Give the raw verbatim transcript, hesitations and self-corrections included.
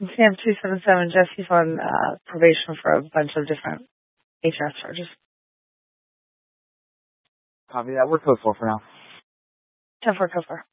Sam two seven seven, Jesse's on uh, probation for a bunch of different H R S charges. Copy that. We're code four for now. ten four, code four.